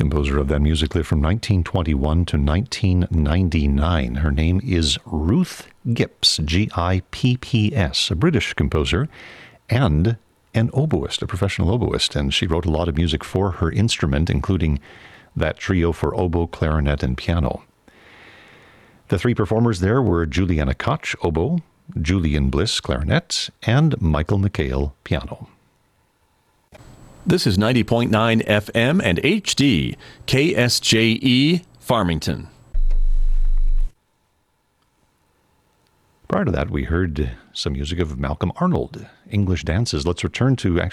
composer of that music lived from 1921 to 1999. Her name is Ruth Gipps, Gipps, a British composer and an oboist, a professional oboist. And she wrote a lot of music for her instrument, including that trio for oboe, clarinet, and piano. The three performers there were Juliana Koch, oboe, Julian Bliss, clarinet, and Michael McHale, piano. This is 90.9 FM and HD, KSJE, Farmington. Prior to that, we heard some music of Malcolm Arnold, English Dances. Let's return to